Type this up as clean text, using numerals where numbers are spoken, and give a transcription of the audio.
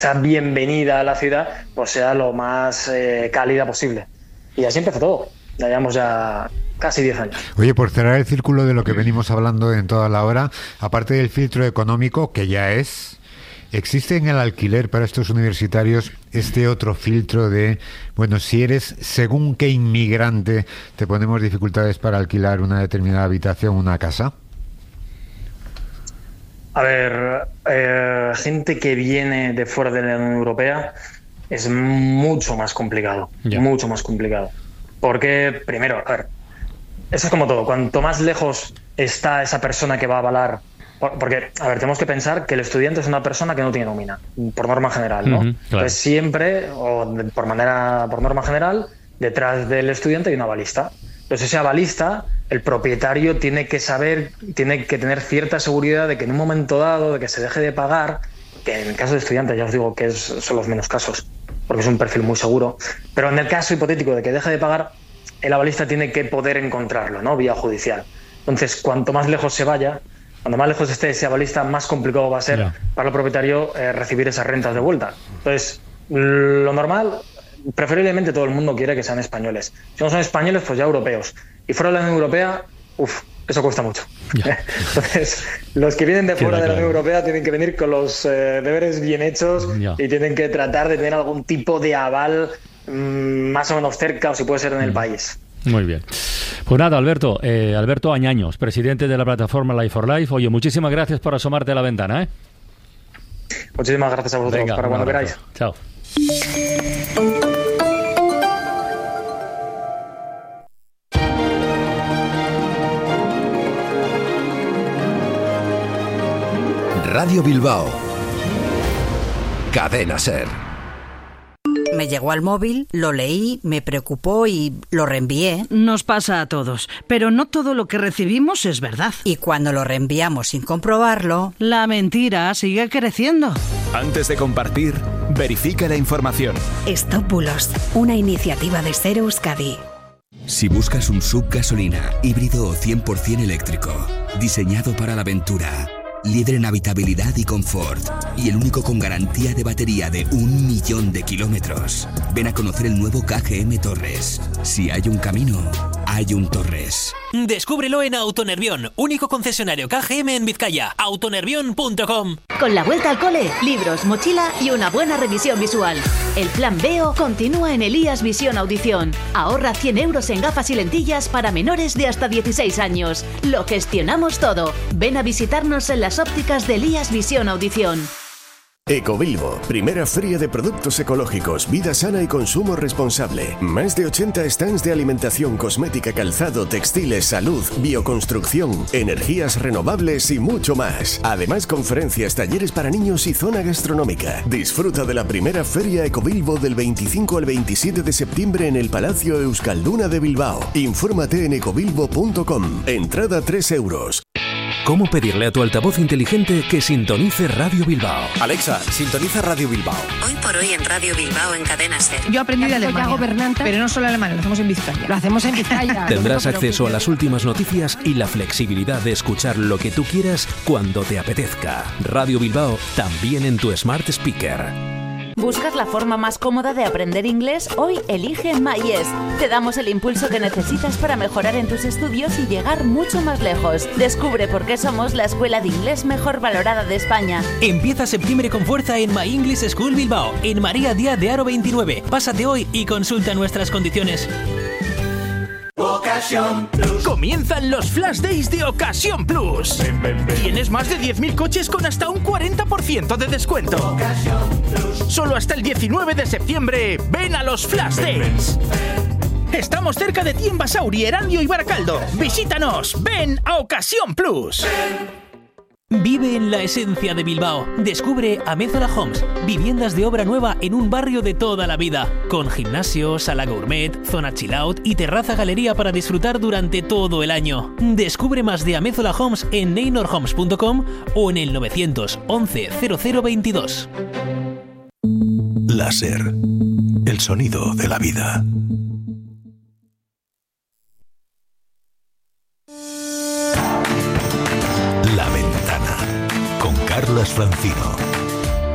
esa bienvenida a la ciudad pues sea lo más cálida posible. Y así empezó todo. Ya llevamos casi 10 años. Oye, por cerrar el círculo de lo que venimos hablando en toda la hora, aparte del filtro económico, que ya ¿existe en el alquiler para estos universitarios este otro filtro de, bueno, si eres según qué inmigrante, te ponemos dificultades para alquilar una determinada habitación, una casa? A ver, gente que viene de fuera de la Unión Europea es mucho más complicado, mucho más complicado. Porque, primero, a ver, eso es como todo, cuanto más lejos está esa persona que va a avalar. Porque, a ver, tenemos que pensar que el estudiante es una persona que no tiene nómina, por norma general, ¿no? Claro. Entonces siempre, por norma general, detrás del estudiante hay un avalista. Entonces ese avalista, el propietario tiene que tener cierta seguridad de que en un momento dado, de que se deje de pagar, que en el caso de estudiantes ya os digo que son los menos casos, porque es un perfil muy seguro, pero en el caso hipotético de que deje de pagar, el avalista tiene que poder encontrarlo, ¿no? Vía judicial. Entonces, cuanto más lejos se vaya, cuando más lejos esté ese avalista, más complicado va a ser para el propietario recibir esas rentas de vuelta. Entonces, lo normal, preferiblemente todo el mundo quiere que sean españoles. Si no son españoles, pues ya europeos. Y fuera de la Unión Europea, eso cuesta mucho. Entonces, los que vienen de fuera de la Unión Europea tienen que venir con los deberes bien hechos y tienen que tratar de tener algún tipo de aval más o menos cerca, o si puede ser en el país. Muy bien. Pues nada, Alberto Añaños, presidente de la plataforma Life for Life. Oye, muchísimas gracias por asomarte a la ventana, ¿eh? Muchísimas gracias a vosotros. Venga, para cuando queráis. Chao. Radio Bilbao. Cadena SER. Me llegó al móvil, lo leí, me preocupó y lo reenvié. Nos pasa a todos, pero no todo lo que recibimos es verdad. Y cuando lo reenviamos sin comprobarlo, la mentira sigue creciendo. Antes de compartir, verifica la información. Stop Bulos, una iniciativa de SER Euskadi. Si buscas un SUV gasolina, híbrido o 100% eléctrico, diseñado para la aventura, líder en habitabilidad y confort, y el único con garantía de batería de 1.000.000 de kilómetros. Ven a conocer el nuevo KGM Torres. Si hay un camino, hay un Torres. Descúbrelo en Autonervión, único concesionario KGM en Vizcaya. Autonervión.com. Con la vuelta al cole, libros, mochila y una buena revisión visual. El plan Veo continúa en Elías Visión Audición. Ahorra 100 euros en gafas y lentillas para menores de hasta 16 años. Lo gestionamos todo. Ven a visitarnos en las ópticas de Elías Visión Audición. Ecobilbo, primera feria de productos ecológicos, vida sana y consumo responsable. Más de 80 stands de alimentación, cosmética, calzado, textiles, salud, bioconstrucción, energías renovables y mucho más. Además, conferencias, talleres para niños y zona gastronómica. Disfruta de la primera feria Ecobilbo del 25 al 27 de septiembre en el Palacio Euskalduna de Bilbao. Infórmate en ecobilbo.com. Entrada 3 euros. ¿Cómo pedirle a tu altavoz inteligente que sintonice Radio Bilbao? Alexa, sintoniza Radio Bilbao. Hoy por hoy en Radio Bilbao en Cadena SER. Yo aprendí de Alemania, pero no solo alemán, lo hacemos en Vizcaya. Lo hacemos en Vizcaya. Tendrás acceso a las últimas noticias y la flexibilidad de escuchar lo que tú quieras cuando te apetezca. Radio Bilbao, también en tu Smart Speaker. ¿Buscas la forma más cómoda de aprender inglés? Hoy elige MyES. Te damos el impulso que necesitas para mejorar en tus estudios y llegar mucho más lejos. Descubre por qué somos la escuela de inglés mejor valorada de España. Empieza septiembre con fuerza en My English School Bilbao, en María Díaz de Haro 29. Pásate hoy y consulta nuestras condiciones. Ocasión Plus. Comienzan los Flash Days de Ocasión Plus. Ven. Tienes más de 10.000 coches con hasta un 40% de descuento. Ocasión Plus. Solo hasta el 19 de septiembre. Ven a los Flash Days. Estamos cerca de ti en Basauri, Erandio y Baracaldo. Visítanos. Ven a Ocasión Plus. Vive en la esencia de Bilbao. Descubre Amézola Homes, viviendas de obra nueva en un barrio de toda la vida, con gimnasio, sala gourmet, zona chill out y terraza galería para disfrutar durante todo el año. Descubre más de Amézola Homes en neinorhomes.com o en el 911 0022. Láser, el sonido de la vida. La Ventana, con Carlas Francino.